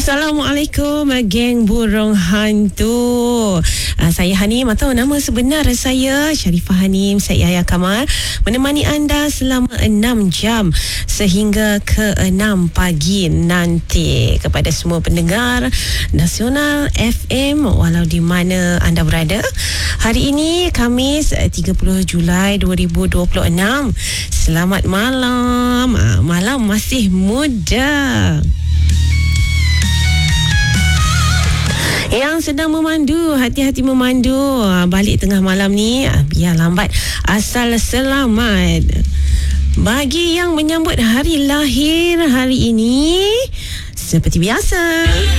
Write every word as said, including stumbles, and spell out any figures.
Assalamualaikum, geng burung hantu. Uh, saya Hanim, atau nama sebenar saya Sharifah Hanim, saya Yahya Kamal, menemani anda selama enam jam sehingga ke enam pagi nanti. Kepada semua pendengar Nasional F M walau di mana anda berada, hari ini Khamis tiga puluh Julai dua ribu dua puluh enam. Selamat malam. uh, Malam masih muda. Yang sedang memandu, hati-hati memandu. Balik tengah malam ni, biar lambat asal selamat. Bagi yang menyambut hari lahir hari ini, seperti biasa,